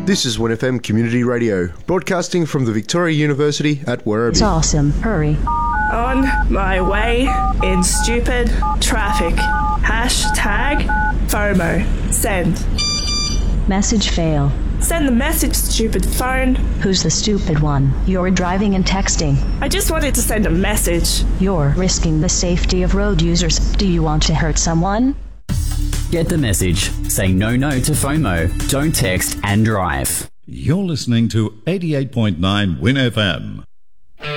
This is WinFM Community Radio, broadcasting from the Victoria University at Werribee. It's awesome. Hurry. On my way in stupid traffic. Hashtag FOMO. Send. Message fail. Send the message, stupid phone. Who's the stupid one? You're driving and texting. I just wanted to send a message. You're risking the safety of road users. Do you want to hurt someone? Get the message. Say no to FOMO. Don't text and drive. You're listening to 88.9 WinFM.